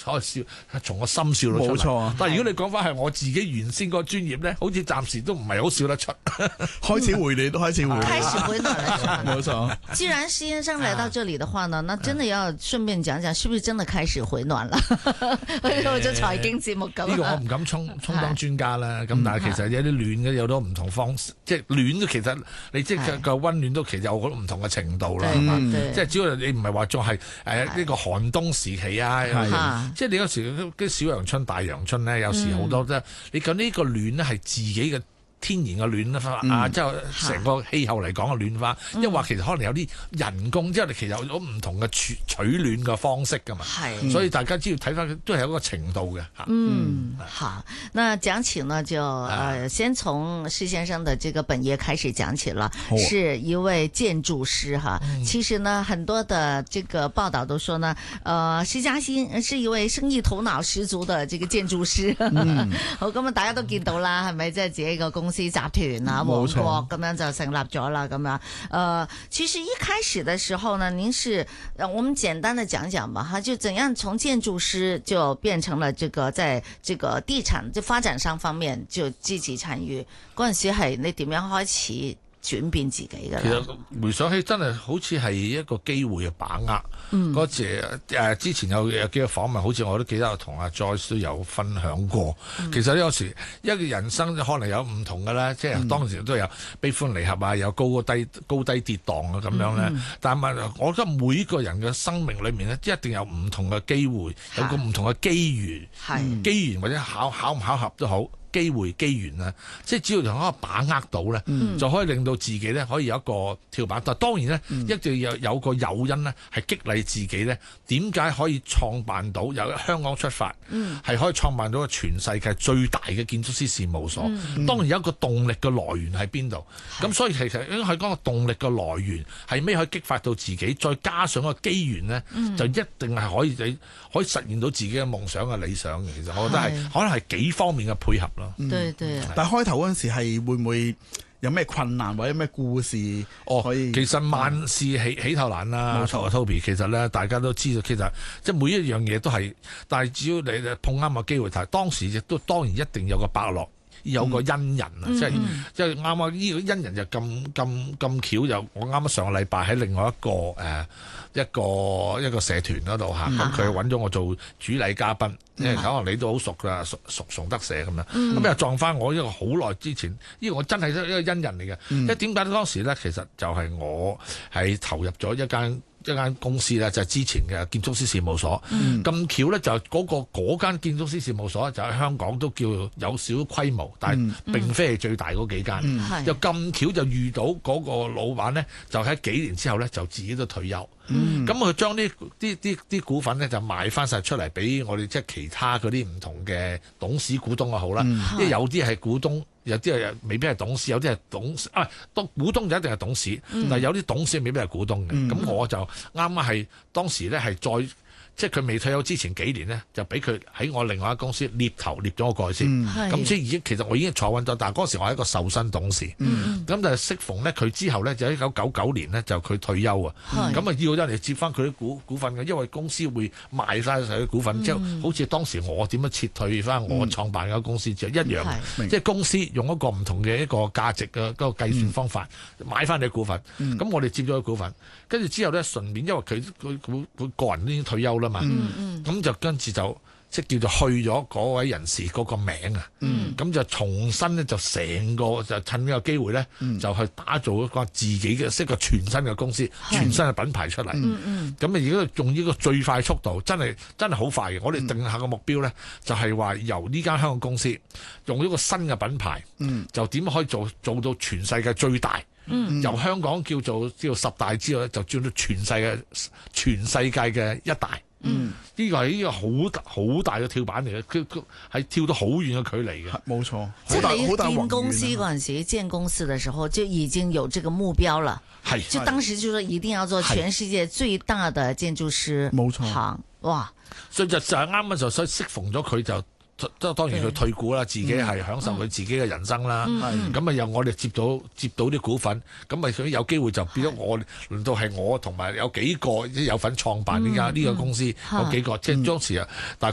可以笑，從個心笑到出嚟。 冇錯。 但係如果你講翻係我自己原先個專業咧，好似暫時都唔係好笑得出。 開始回暖都開始回暖， 開始回暖了。 冇錯。 既然施先生來到這裡的話呢，那真的要順便講講，是不是真的開始回暖了？好似財經節目咁。 呢個我唔敢充當專家啦。咁但係其實有啲暖嘅有好多唔同方式，即係暖嘅其實你即係個溫暖都其實有好多唔同嘅程度啦。即係只要你唔係話仲係呢個寒冬時期啊，即係你有時啲小陽春、大陽春咧，有時好多咧，你講呢個暖咧係自己嘅天然嘅暖化即係成個氣候嚟講嘅暖化，因為話其實可能有啲人工，即係其實有咗唔同嘅取暖嘅方式噶嘛，所以大家只要睇翻都係有一個程度嘅。 好，那講起呢就先從施先生的這個本業開始講起了，是一位建築師哈。其實呢，很多的這個報道都說呢，施嘉欣是一位生意頭腦十足的這個建築師。好，咁啊，大家都見到啦，係咪即係自己個公司集團啊，王國咁樣就成立咗啦，咁樣。其實一開始的時候呢，您是，我們簡單的講講吧，哈，就怎樣從建築師就變成了這個在這個地產就發展商方面就積極參與。嗰陣時係你點樣開始轉變自己嘅？ 其實回想起真係好似係一個機會嘅把握。嗰時之前有幾個訪問，好似我都記得我同阿 Joyce 都有分享過。其實有時一個人生可能有唔同嘅啦，即係當時都有悲歡離合啊，有高低跌宕啊咁樣咧。但係我覺得每個人嘅生命裏面咧，一定有唔同嘅機會，有個唔同嘅機緣，機緣或者巧唔巧合都好。機會機緣啊，即係只要能夠把握到咧，就可以令到自己咧可以有一個跳板。但係當然咧，一定要有個誘因咧，係激勵自己咧。點解可以創辦到由香港出發，係可以創辦到全世界最大嘅建築師事務所？當然有一個動力嘅來源喺邊度。咁所以其實應該係講個動力嘅來源係咩可以激發到自己，再加上個機緣咧，就一定係可以實現到自己嘅夢想嘅理想嘅。其實我覺得係可能係幾方面嘅配合咯。 對對， 但係開頭嗰陣時係會唔會有咩困難或者咩故事可以？ 其實萬事起頭難啦，Toby。其實咧，大家都知道，其實即係每一樣嘢都係，但係只要你碰啱個機會，當時亦都當然一定有個伯樂。有個恩人啊，即係啱啱呢個恩人就咁巧，就我啱啱上個禮拜喺另外一個社團嗰度嚇，咁佢揾咗我做主禮嘉賓，因為可能你都好熟㗎，熟崇德社咁樣，咁又撞翻我一個好耐之前，呢個我真係一個恩人嚟嘅。因為點解當時咧，其實就係我係投入咗一間公司咧，就係之前嘅建築師事務所。咁巧咧，就嗰間建築師事務所就喺香港都叫有少規模，但係並非係最大嗰幾間。又咁巧就遇到嗰個老闆咧，就喺幾年之後咧，就自己都退休。咁佢將啲股份咧就賣翻晒出嚟俾我哋，即係其他嗰啲唔同嘅董事股東又好啦。因為有啲係股東。有啲係未必係董事，有啲係董事股東就一定係董事，但係有啲董事未必係股東嘅。咁我就啱啱係當時咧係再即係佢未退休之前幾年咧，就俾佢喺我另外一間公司獵咗我過去先。咁即係其實我已經坐穩咗，但係嗰時我係一個受薪董事。咁就適逢咧佢之後咧就1999年咧就佢退休啊。咁啊要人嚟接翻佢啲股份嘅，因為公司會賣晒佢啲股份，即係好似當時我點樣撤退翻我創辦嘅公司就一樣。即係公司用一個唔同嘅一個價值嘅嗰個計算方法買翻你嘅股份。咁我哋接咗個股份，跟住之後咧順便因為佢個人都已經退休啦。咁就跟住就即係叫做去咗嗰位人士嗰個名啊，咁就重新咧就成個就趁呢個機會咧，就去打造一個自己嘅一個全新嘅公司，全新嘅品牌出嚟。咁啊而家用呢個最快速度，真係好快嘅。我哋定下個目標咧，就係話由呢間香港公司用一個新嘅品牌，就點可以做到全世界最大。由香港叫做10大之後咧，就轉到全世界嘅一大。呢個係呢個好大嘅跳板嚟嘅，佢係跳到好遠嘅距離嘅。 冇錯， 即係你建公司嗰陣時，建公司嘅時候就已經有這個目標了。係，就當時就說一定要做全世界最大的建築師行。哇！ 所以就啱啱就所以適逢咗佢就。當然佢退股啦，自己係享受佢自己嘅人生啦。咁啊由我哋接到啲股份，咁咪佢有機會就變咗我輪到係我同埋有幾個有份創辦呢個公司有幾個，即係當時啊。